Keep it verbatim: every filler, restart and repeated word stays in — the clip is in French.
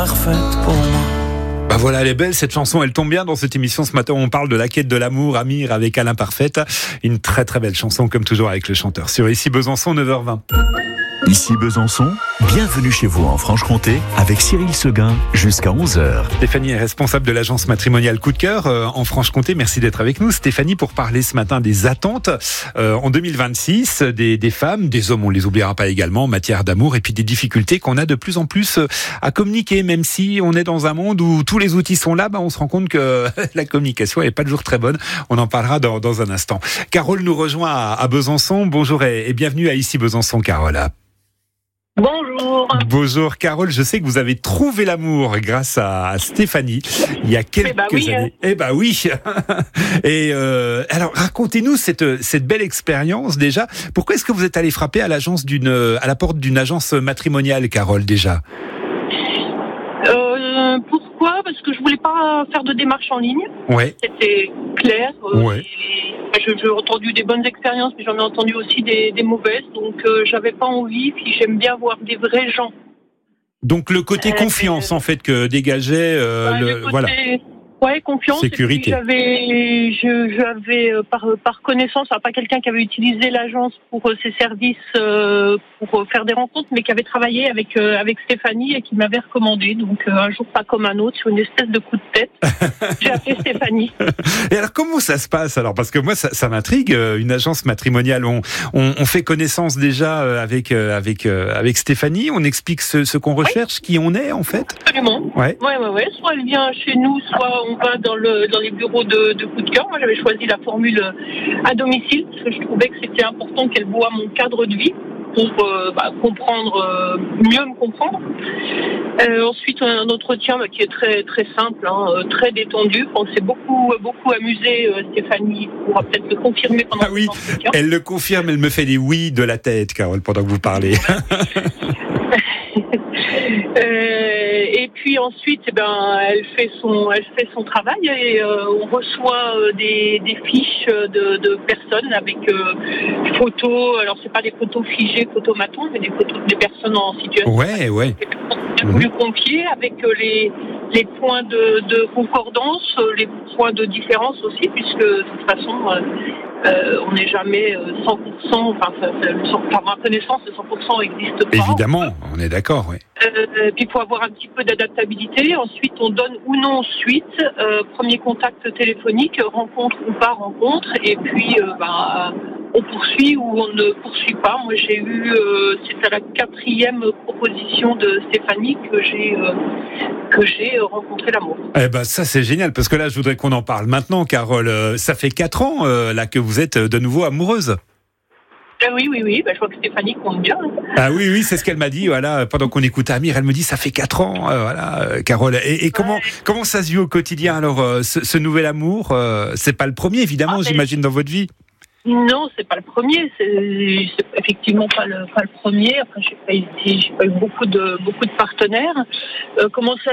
Parfaite pour moi. Bah voilà, elle est belle cette chanson, elle tombe bien dans cette émission ce matin où on parle de la quête de l'amour, Amir avec Alain Parfaite. Une très très belle chanson comme toujours avec le chanteur sur Ici Besançon, neuf heures vingt. Ici Besançon, bienvenue chez vous en Franche-Comté avec Cyril Seguin jusqu'à onze heures. Stéphanie est responsable de l'agence matrimoniale Coup de Cœur euh, en Franche-Comté. Merci d'être avec nous Stéphanie pour parler ce matin des attentes euh, en deux mille vingt-six des, des femmes, des hommes, on les oubliera pas également en matière d'amour et puis des difficultés qu'on a de plus en plus à communiquer, même si on est dans un monde où tous les outils sont là, bah on se rend compte que la communication n'est pas toujours très bonne. On en parlera dans, dans un instant. Carole nous rejoint à, à Besançon. Bonjour et, et bienvenue à Ici Besançon, Carole. Bonjour. Bonjour Carole, je sais que vous avez trouvé l'amour grâce à Stéphanie il y a quelques eh bah oui, années. Eh bah oui. Et euh, alors racontez-nous cette cette belle expérience déjà. Pourquoi est-ce que vous êtes allé frapper à l'agence d'une à la porte d'une agence matrimoniale, Carole, déjà? Euh, pourquoi? Parce que je voulais pas faire de démarche en ligne. Ouais. C'était clair. Euh, ouais. Et, je, j'ai entendu des bonnes expériences, mais j'en ai entendu aussi des, des mauvaises. Donc, euh, j'avais pas envie. Puis, j'aime bien voir des vrais gens. Donc, le côté confiance, euh, en fait, que dégageait euh, ouais, le, le côté, voilà. Ouais, confiance. Sécurité. Et puis, j'avais, je, j'avais euh, par, par connaissance, enfin, pas quelqu'un qui avait utilisé l'agence pour euh, ses services, euh, pour euh, faire des rencontres, mais qui avait travaillé avec euh, avec Stéphanie et qui m'avait recommandé. Donc, euh, un jour pas comme un autre, sur une espèce de coup de tête, j'ai appelé Stéphanie. Et alors, comment ça se passe alors? Parce que moi, ça, ça m'intrigue. Une agence matrimoniale, on, on, on fait connaissance déjà avec avec avec Stéphanie. On explique ce, ce qu'on recherche, oui. Qui on est en fait. Absolument. Ouais. Ouais, ouais, ouais. Soit elle vient chez nous, soit on va dans le dans les bureaux de, de Coup de Cœur. Moi, j'avais choisi la formule à domicile parce que je trouvais que c'était important qu'elle voie mon cadre de vie pour euh, bah, comprendre, euh, mieux me comprendre. Euh, ensuite, un entretien bah, qui est très très simple, hein, euh, très détendu. On s'est beaucoup beaucoup amusé. Euh, Stéphanie pourra peut-être le confirmer pendant ah oui, l'entretien. Elle le confirme. Elle me fait des oui de la tête, Carole, pendant que vous parlez. Euh, et puis ensuite, eh ben, elle fait son, elle fait son travail et euh, on reçoit euh, des, des fiches de, de personnes avec euh, photos. Alors c'est pas des photos figées, photomatons, mais des photos des personnes en situation. Ouais, ouais. J'ai voulu confier avec euh, les les points de, de concordance, les points de différence aussi, puisque de toute façon. Euh, Euh, on n'est jamais cent pour cent, enfin, ça, ça, par ma connaissance, le cent pour cent n'existe pas. Évidemment, on est d'accord, oui. Euh, puis il faut avoir un petit peu d'adaptabilité. Ensuite, on donne ou non suite. Euh, premier contact téléphonique, rencontre ou pas rencontre. Et puis, euh, bah, on poursuit ou on ne poursuit pas. Moi, j'ai eu, euh, c'est à la quatrième proposition de Stéphanie que j'ai euh, que j'ai rencontré l'amour. Eh ben, ça c'est génial parce que là, je voudrais qu'on en parle maintenant, Carole. Euh, ça fait quatre ans euh, là que vous êtes de nouveau amoureuse. Ah oui, oui, oui. Ben, je vois que Stéphanie compte bien. Ah oui, oui, c'est ce qu'elle m'a dit. Voilà, pendant qu'on écoute Amir, elle me dit ça fait quatre ans. Euh, voilà, euh, Carole. Et, et comment ouais. comment ça se vit au quotidien alors euh, ce, ce nouvel amour euh, c'est pas le premier, évidemment, ah, j'imagine dans votre vie. Non, c'est pas le premier. C'est, c'est effectivement pas le pas le premier. Enfin, j'ai pas été, j'ai pas eu beaucoup de beaucoup de partenaires. Euh, comment ça